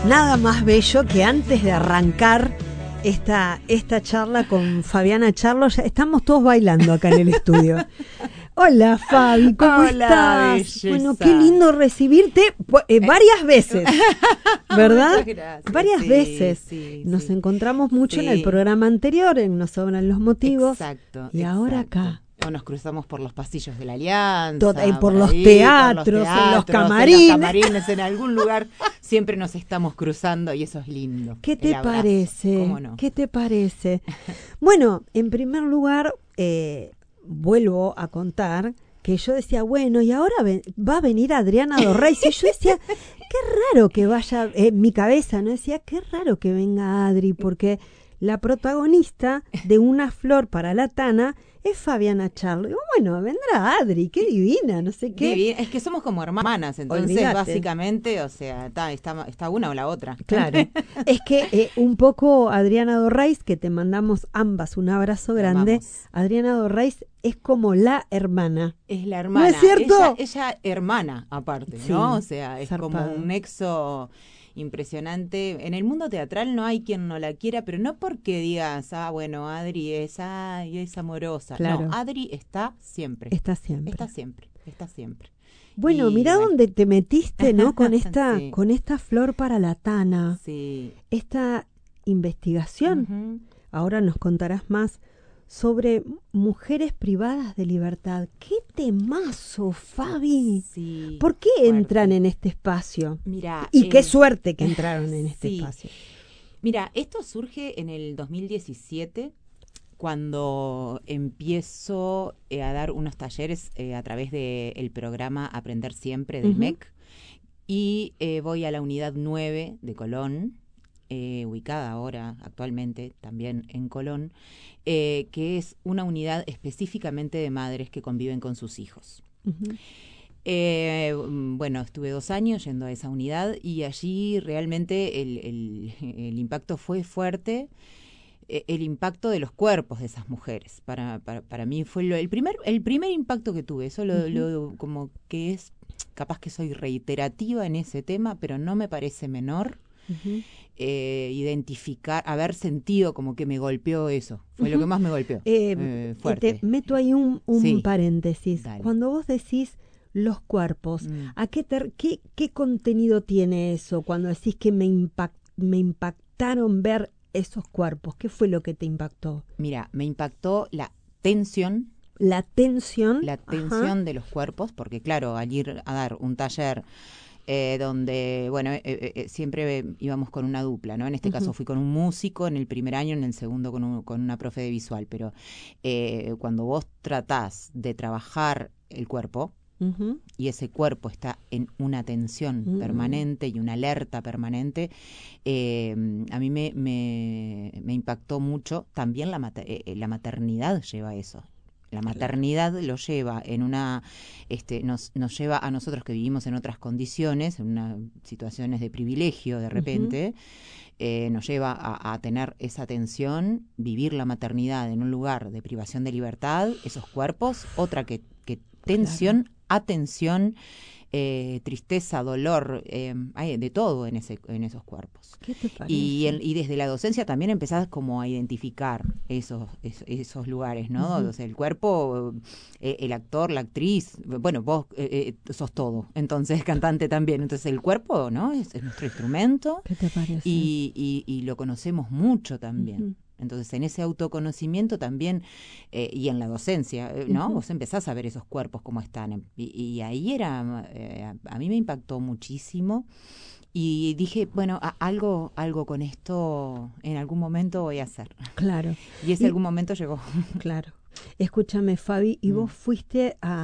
Nada más bello que antes de arrancar esta charla con Fabiana Charlo, ya estamos todos bailando acá en el estudio. Hola Fabi, ¿cómo estás? Belleza. Bueno, qué lindo recibirte varias veces, ¿verdad? Muchas gracias. Varias Sí, veces. sí, Nos sí. encontramos mucho en el Sí. programa anterior, en Nos Sobran los Motivos. Exacto. Y ahora exacto. acá. O nos cruzamos por los pasillos de la Alianza. Por los ahí, teatros, en los camarines. En los camarines, en algún lugar siempre nos estamos cruzando y eso es lindo. ¿Qué El te abrazo, parece? ¿cómo no? ¿Qué te parece? Bueno, en primer lugar, vuelvo a contar que yo decía, bueno, y ahora va a venir Adriana Dorreis. Y yo decía, qué raro que vaya, en mi cabeza, ¿no? Decía, qué raro que venga Adri, porque la protagonista de Una flor para la Tana es Fabiana Charlo. Digo, bueno, vendrá Adri, qué divina, no sé qué. Es que somos como hermanas, entonces Olvídate. básicamente, o sea, está una o la otra. Claro, es que un poco Adriana Dorreis, que te mandamos ambas un abrazo grande. amamos. Adriana Dorreis es como la hermana. Es la hermana. ¿No es cierto? Ella hermana, aparte, Sí, ¿no? O sea, es zarpado. como un nexo impresionante. En el mundo teatral no hay quien no la quiera, pero no porque digas, bueno, Adri es amorosa. Claro. No, Adri está siempre. Está siempre. Está siempre, está siempre. Bueno, Y mirá bueno. dónde te metiste, ¿no? Con esta, Sí. con esta flor para la Tana. Sí. Esta investigación. Ujú. Ahora nos contarás más sobre mujeres privadas de libertad. ¡Qué temazo, Fabi! Sí, ¿Por qué fuerte. entran en este espacio? Mira, Y qué suerte que entraron en este sí. espacio. Mira, esto surge en el 2017 cuando empiezo a dar unos talleres a través del programa Aprender Siempre del Ujú. MEC y voy a la unidad 9 de Colón, ubicada ahora actualmente también en Colón, que es una unidad específicamente de madres que conviven con sus hijos. Ujú. Bueno, estuve 2 años yendo a esa unidad y allí realmente el impacto fue fuerte, el impacto de los cuerpos de esas mujeres. Para mí fue el primer impacto que tuve. Eso como que es, capaz que soy reiterativa en ese tema, pero no me parece menor. Ujú. Identificar, haber sentido como que me golpeó eso. Fue lo que más me golpeó. Fuerte. Te meto ahí un Sí. paréntesis. Dale. Cuando vos decís los cuerpos, Mm. ¿a qué contenido tiene eso? Cuando decís que me impactaron ver esos cuerpos, ¿qué fue lo que te impactó? Mira, me impactó la tensión. La tensión. La tensión de los cuerpos, porque claro, al ir a dar un taller donde, bueno, siempre íbamos con una dupla, ¿no? En este caso fui con un músico en el primer año, en el segundo con una profe de visual, pero cuando vos tratás de trabajar el cuerpo, Ujú. y ese cuerpo está en una tensión permanente y una alerta permanente, a mí me impactó mucho. También la maternidad lleva eso. La maternidad lo lleva en una, nos lleva a nosotros que vivimos en otras condiciones, en unas situaciones de privilegio de repente, nos lleva a tener esa tensión, vivir la maternidad en un lugar de privación de libertad, esos cuerpos, otra que tensión, atención, tristeza, dolor, hay de todo en esos cuerpos. ¿Qué te parece? Y desde la docencia también empezás como a identificar esos lugares, ¿no? Ujú. O sea, el cuerpo, el actor, la actriz, bueno, vos sos todo, entonces cantante también. Entonces el cuerpo, ¿no? Es nuestro instrumento ¿Qué te parece? y lo conocemos mucho también. Ujú. Entonces, en ese autoconocimiento también, y en la docencia, ¿no? Ujú. Vos empezás a ver esos cuerpos como están. Y ahí era, a mí me impactó muchísimo. Y dije, bueno, algo con esto en algún momento voy a hacer. Claro. Y ese algún momento llegó. Claro. Escúchame, Fabi, ¿y vos fuiste a